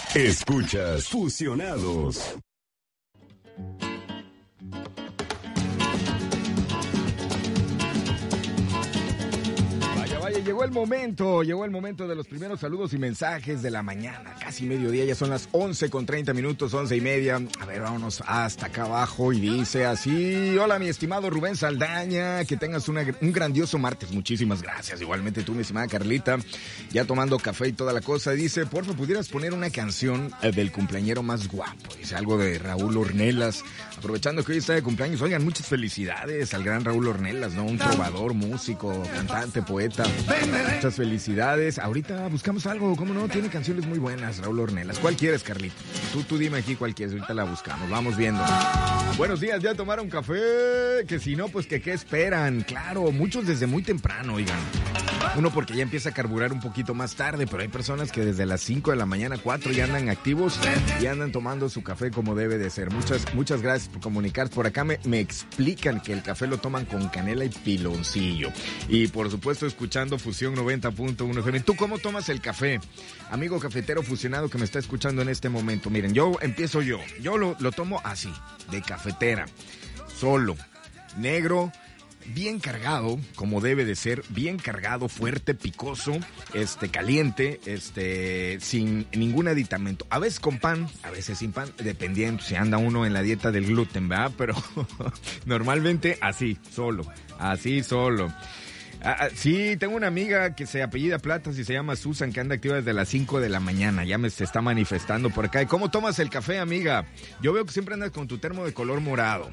Escuchas Fusionados. Llegó el momento de los primeros saludos y mensajes de la mañana, casi mediodía, ya son las 11:30, 11:30. A ver, vámonos hasta acá abajo y dice así: hola mi estimado Rubén Saldaña, que tengas un grandioso martes, muchísimas gracias, igualmente tú mi estimada Carlita, ya tomando café y toda la cosa. Dice, porfa, ¿pudieras poner una canción del cumpleañero más guapo? Dice algo de Raúl Ornelas, aprovechando que hoy está de cumpleaños. Oigan, muchas felicidades al gran Raúl Ornelas, ¿no? Un trovador, músico, cantante, poeta. Muchas felicidades. Ahorita buscamos algo, ¿cómo no? Tiene canciones muy buenas, Raúl Ornelas. ¿Cuál quieres, Carlito? Tú dime aquí cuál quieres, ahorita la buscamos, vamos viendo. Buenos días, ¿ya tomaron café? Que si no, pues que qué esperan. Claro, muchos desde muy temprano, oigan. Uno porque ya empieza a carburar un poquito más tarde, pero hay personas que desde las 5 de la mañana, 4 ya andan activos y andan tomando su café como debe de ser. Muchas gracias por comunicar. Por acá me explican que el café lo toman con canela y piloncillo. Y por supuesto escuchando Fusión 90.1 FM. ¿Tú cómo tomas el café? Amigo cafetero fusionado que me está escuchando en este momento. Miren, yo lo tomo así, de cafetera, solo, negro, bien cargado, como debe de ser, bien cargado, fuerte, picoso, caliente, sin ningún aditamento. A veces con pan, a veces sin pan, dependiendo si anda uno en la dieta del gluten, ¿verdad? Pero normalmente así, solo. Sí, tengo una amiga que se apellida Platas y se llama Susan, que anda activa desde las 5 de la mañana. Ya se está manifestando por acá. ¿Y cómo tomas el café, amiga? Yo veo que siempre andas con tu termo de color morado.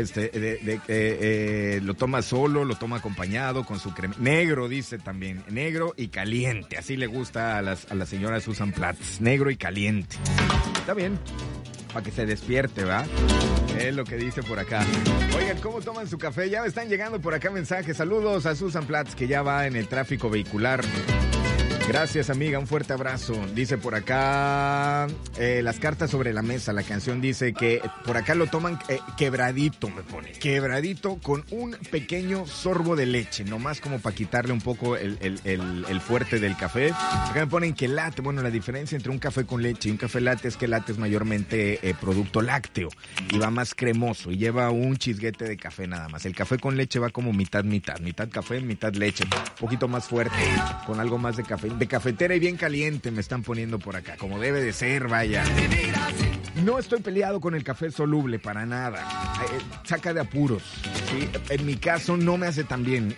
Lo toma solo, lo toma acompañado con su crema. Negro, dice también. Negro y caliente. Así le gusta a la señora Susan Platas. Negro y caliente. Está bien. Para que se despierte, ¿va? Es lo que dice por acá. Oigan, ¿cómo toman su café? Ya me están llegando por acá mensajes. Saludos a Susan Platz, que ya va en el tráfico vehicular. Gracias, amiga, un fuerte abrazo. Dice por acá, las cartas sobre la mesa. La canción dice que por acá lo toman quebradito, me pone. Quebradito con un pequeño sorbo de leche, nomás como para quitarle un poco el fuerte del café. Acá me ponen que latte. Bueno, la diferencia entre un café con leche y un café latte es que latte es mayormente producto lácteo y va más cremoso y lleva un chisguete de café nada más. El café con leche va como mitad café, mitad leche, un poquito más fuerte, con algo más de café. De cafetera y bien caliente me están poniendo por acá, como debe de ser, vaya. No estoy peleado con el café soluble, para nada. Saca de apuros, ¿sí? En mi caso no me hace tan bien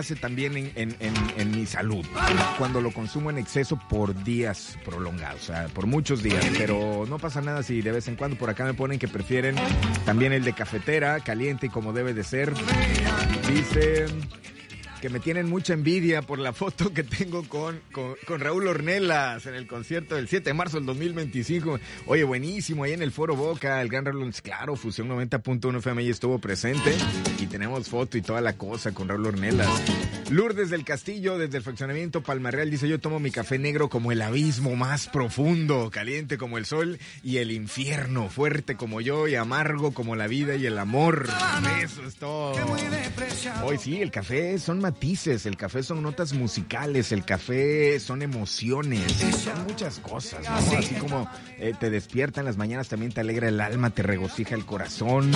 en mi salud. Cuando lo consumo en exceso por días prolongados, o sea, por muchos días. Pero no pasa nada si de vez en cuando por acá me ponen que prefieren también el de cafetera, caliente y como debe de ser. Dicen que me tienen mucha envidia por la foto que tengo con Raúl Ornelas en el concierto del 7 de marzo del 2025. Oye, buenísimo, ahí en el Foro Boca, el gran Raúl, claro, Fusión 90.1 FM ahí estuvo presente y tenemos foto y toda la cosa con Raúl Ornelas. Lourdes del Castillo, desde el fraccionamiento Palmarreal, dice: yo tomo mi café negro como el abismo más profundo, caliente como el sol y el infierno, fuerte como yo y amargo como la vida y el amor. Eso es todo. Hoy sí, el café son matices, el café son notas musicales, el café son emociones, son muchas cosas, ¿no? Así como te despierta en las mañanas, también te alegra el alma, te regocija el corazón.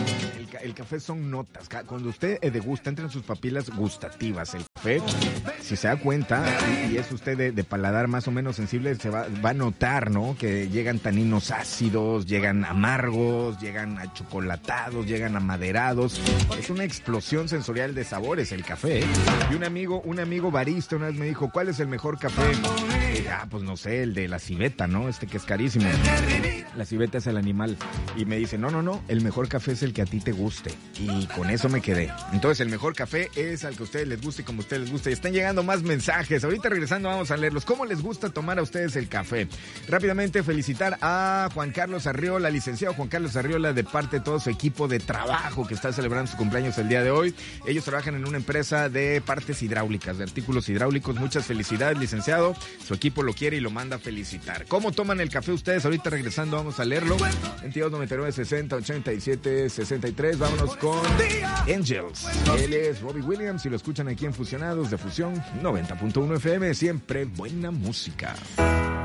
El café son notas. Cuando usted degusta, entra en sus papilas gustativas el café, si se da cuenta, y es usted de paladar más o menos sensible, se va a notar, ¿no? Que llegan taninos ácidos, llegan amargos, llegan achocolatados, llegan amaderados. Es una explosión sensorial de sabores el café, ¿eh? Y un amigo barista una vez me dijo: ¿cuál es el mejor café? Pues no sé, el de la civeta, ¿no? Que es carísimo. La civeta es el animal. Y me dice: no, el mejor café es el que a ti te guste. Y con eso me quedé. Entonces el mejor café es al que a ustedes les guste y como a ustedes les gusta. Y están llegando más mensajes. Ahorita regresando vamos a leerlos. ¿Cómo les gusta tomar a ustedes el café? Rápidamente felicitar a Juan Carlos Arriola, licenciado Juan Carlos Arriola, de parte de todo su equipo de trabajo que está celebrando su cumpleaños el día de hoy. Ellos trabajan en una empresa de partes hidráulicas, de artículos hidráulicos. Muchas felicidades, licenciado. Su equipo lo quiere y lo manda a felicitar. ¿Cómo toman el café ustedes? Ahorita regresando vamos a leerlo. 22 99 60 87 63. Vámonos con Angels. Él es Robbie Williams y lo escuchan aquí en Fusionados de Fusión 90.1 FM. Siempre buena música.